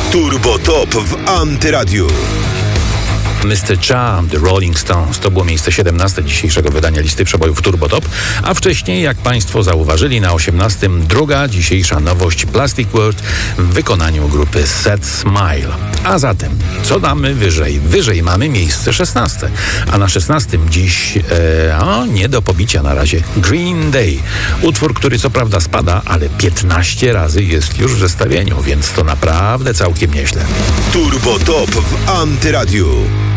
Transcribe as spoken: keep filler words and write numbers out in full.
Turbo Top w Antyradiu. mister Charm, The Rolling Stones. To było miejsce siedemnaste dzisiejszego wydania listy przebojów Turbo Top, a wcześniej, jak Państwo zauważyli, na osiemnastym druga dzisiejsza nowość Plastic World w wykonaniu grupy Set Smile. A zatem, co damy wyżej? Wyżej mamy miejsce szesnaste, a na szesnastym dziś, e, o, nie do pobicia na razie, Green Day. Utwór, który co prawda spada, ale piętnaście razy jest już w zestawieniu, więc to naprawdę całkiem nieźle. Turbo Top w Antyradiu.